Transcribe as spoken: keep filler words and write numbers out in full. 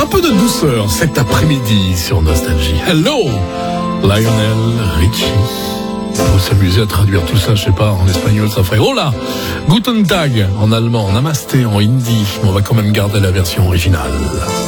peu de douceur cet après-midi sur Nostalgie. Hello, Lionel Richie. Faut s'amuser à traduire tout ça, je sais pas, en espagnol ça ferait Hola, Guten Tag en allemand, Namasté en hindi. On va quand même garder la version originale.